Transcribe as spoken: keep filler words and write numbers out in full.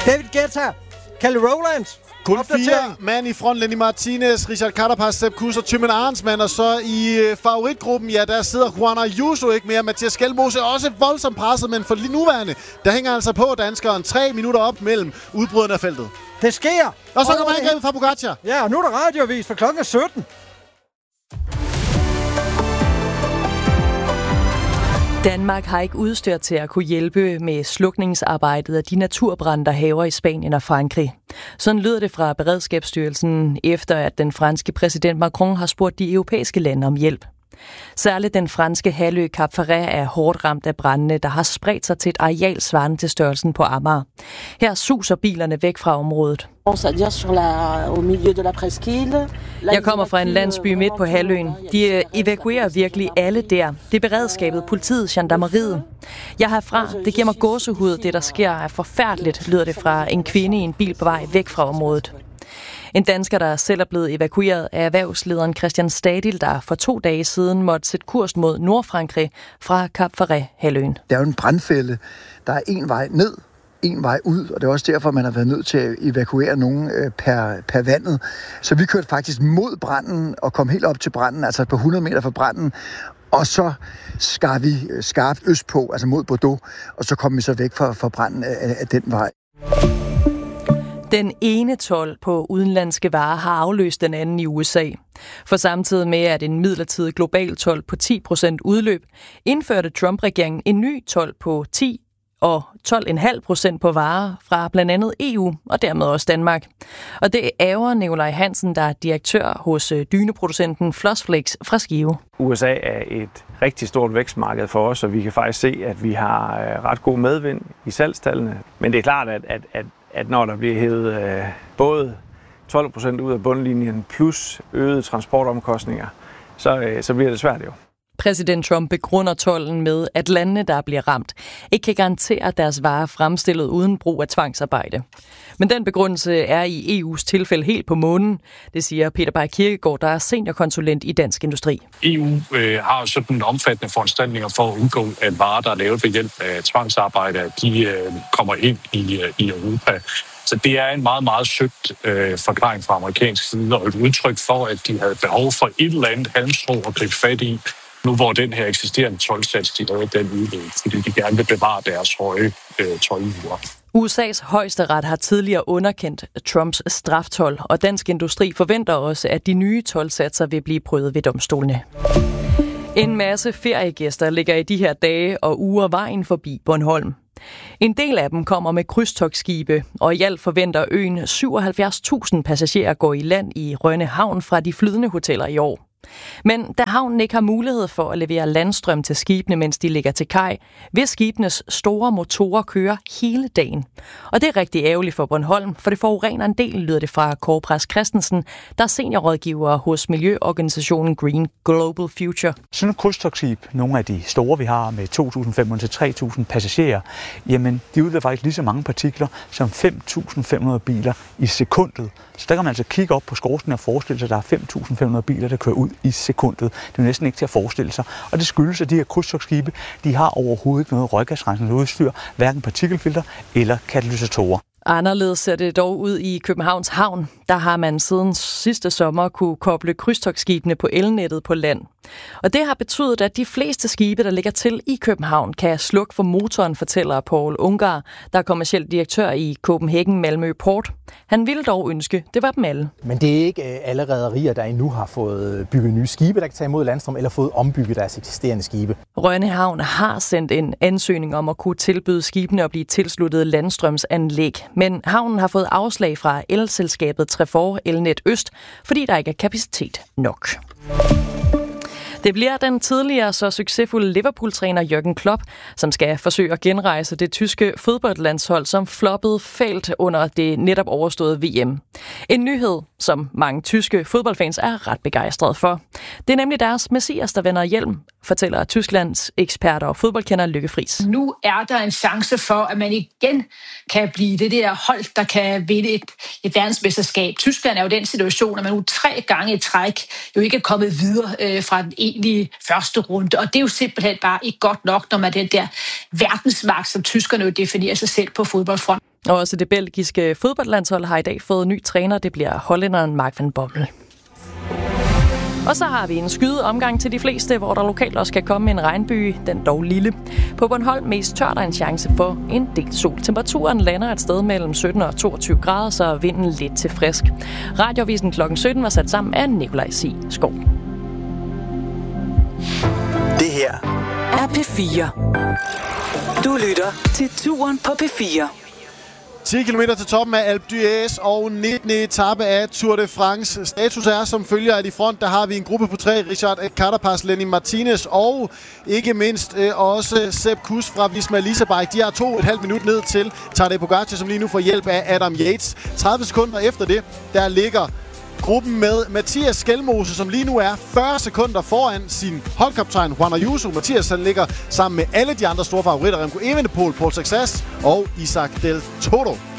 David Guetta, Kelly Rowland. Kun fire mand i front. Lenny Martinez, Richard Carapaz, Sepp Kuss og Thymen Arensman. Og så i øh, favoritgruppen, ja, der sidder Juan Ayuso ikke mere. Mathias Skelmose er også voldsomt presset, men for lige nuværende, der hænger altså på danskeren tre minutter op mellem udbryderne af feltet. Det sker! Og så kommer angrebet fra Pogacar. Ja, og nu er der radiovis for klokken sytten. Danmark har ikke udstyr til at kunne hjælpe med slukningsarbejdet af de naturbrande, der hærger i Spanien og Frankrig. Sådan lyder det fra Beredskabsstyrelsen, efter at den franske præsident Macron har spurgt de europæiske lande om hjælp. Særligt den franske halvø Cap Ferret er hårdt ramt af brandene, der har spredt sig til et areal svarende til størrelsen på Amager. Her suser bilerne væk fra området. Jeg kommer fra en landsby midt på halvøen. De evakuerer virkelig alle der. Det er beredskabet, politiet, gendarmeriet. Jeg herfra, det giver mig gåsehud. Det, der sker, er forfærdeligt, lyder det fra en kvinde i en bil på vej væk fra området. En dansker, der selv er blevet evakueret af erhvervslederen Christian Stadil, der for to dage siden måtte sætte kurs mod Nordfrankrig fra Cap Ferret-halvøen. Det er jo en brandfælde. Der er en vej ned, en vej ud, og det er også derfor, man har været nødt til at evakuere nogen per, per vandet. Så vi kørte faktisk mod branden og kom helt op til branden, altså på hundrede meter fra branden, og så skar vi skarpt østpå, altså mod Bordeaux, og så kom vi så væk fra, fra branden af, af den vej. Den ene told på udenlandske varer har afløst den anden i U S A. For samtidig med, at en midlertidig global told på ti procent udløb, indførte Trump-regeringen en ny told på ti og tolv komma fem procent på varer fra blandt andet E U og dermed også Danmark. Og det ærger Nikolaj Hansen, der er direktør hos dyneproducenten Flossflex fra Skive. U S A er et rigtig stort vækstmarked for os, og vi kan faktisk se, at vi har ret god medvind i salgstallene. Men det er klart, at, at, at at når der bliver hævet øh, både tolv procent ud af bundlinjen plus øgede transportomkostninger, så, øh, så bliver det svært jo. Præsident Trump begrunder tolden med, at landene, der bliver ramt, ikke kan garantere deres varer fremstillet uden brug af tvangsarbejde. Men den begrundelse er i E U's tilfælde helt på månen, det siger Peter Bay Kirkegaard, der er seniorkonsulent i Dansk Industri. E U øh, har sådan omfattende foranstaltninger for at undgå, at varer, der er lavet ved hjælp af tvangsarbejde, de øh, kommer ind i, i Europa. Så det er en meget, meget søgt øh, forklaring fra amerikansk side, og et udtryk for, at de havde behov for et eller andet halmstrå at gribe fat i, nu hvor den her eksisterende toldsats, de lavede den udløb, fordi de gerne vil bevare deres høje øh, toldniveauer. U S A's højesteret har tidligere underkendt Trumps straftold, og Dansk Industri forventer også, at de nye toldsatser vil blive prøvet ved domstolene. En masse feriegæster ligger i de her dage og uger vejen forbi Bornholm. En del af dem kommer med krydstogtskibe, og i alt forventer øen syvoghalvfjerds tusind passagerer går i land i Rønne Havn fra de flydende hoteller i år. Men da havnen ikke har mulighed for at levere landstrøm til skibene, mens de ligger til kaj, vil skibenes store motorer køre hele dagen. Og det er rigtig ærgerligt for Bornholm, for det forurener en del, lyder det fra Kåre Præs Christensen, der er seniorrådgiver hos miljøorganisationen Green Global Future. Sådan et krydstogtskib, nogle af de store vi har med to tusind fem hundrede til tre tusind passagerer, jamen de udleder faktisk lige så mange partikler som fem tusind fem hundrede biler i sekundet. Så der kan man altså kigge op på skorstenen og forestille sig, at der er fem tusind fem hundrede biler, der kører ud i sekundet. Det er næsten ikke til at forestille sig. Og det skyldes, at de her krydstogtskibe, de har overhovedet ikke noget røggasrensningsudstyr, hverken partikelfilter eller katalysatorer. Anderledes ser det dog ud i Københavns Havn. Der har man siden sidste sommer kunne koble krydstogtskibene på elnettet på land. Og det har betydet, at de fleste skibe, der ligger til i København, kan slukke for motoren, fortæller Paul Ungar, der er kommerciel direktør i Copenhagen Malmø Port. Han ville dog ønske, det var dem alle. Men det er ikke alle rederier, der endnu har fået bygget nye skibe, der kan tage imod landstrøm, eller fået ombygget deres eksisterende skibe. Rønne Havn har sendt en ansøgning om at kunne tilbyde skibene at blive tilsluttet landstrømsanlæg. Men havnen har fået afslag fra elselskabet Trefor Elnet Øst, fordi der ikke er kapacitet nok. Det bliver den tidligere så succesfulde Liverpool-træner Jürgen Klopp, som skal forsøge at genrejse det tyske fodboldlandshold, som floppede fælt under det netop overståede V M. En nyhed, som mange tyske fodboldfans er ret begejstrede for. Det er nemlig deres messias, der vender hjem, fortæller Tysklands eksperter og fodboldkender Lykke Friis. Nu er der en chance for, at man igen kan blive det der hold, der kan vinde et, et verdensmesterskab. Tyskland er jo den situation, at man nu tre gange i træk jo ikke er kommet videre øh, fra den egentlige første runde. Og det er jo simpelthen bare ikke godt nok, når man er den der verdensmagt, som tyskerne jo definerer sig selv på fodboldfront. Og også det belgiske fodboldlandshold har i dag fået ny træner. Det bliver hollænderen Mark van Bommel. Og så har vi en skyde omgang til de fleste, hvor der lokalt også kan komme en regnbyge, den dog lille. På Bornholm mest tørt er en chance for en del sol. Temperaturen lander et sted mellem sytten og toogtyve grader, så er vinden lidt til frisk. Radioavisen klokken sytten var sat sammen af Nikolaj C. Skov. Det her er P fire. Du lytter til Turen på P fire. ti kilometer til toppen af Alpe d'Huez og nittende etape af Tour de France. Status er som følger, at i front der har vi en gruppe på tre. Richard Carapaz, Lenny Martinez og ikke mindst øh, også Sepp Kuss fra Visma Leasebike. De har to et halvt minut ned til Tadej Pogacar, som lige nu får hjælp af Adam Yates. tredive sekunder efter det, der ligger gruppen med Mathias Skelmose, som lige nu er fyrre sekunder foran sin holdkaptajn Juan Ayuso. Mathias han ligger sammen med alle de andre store favoritter, Remco Evenepoel, Paul Saxas og Isaac Del Toro.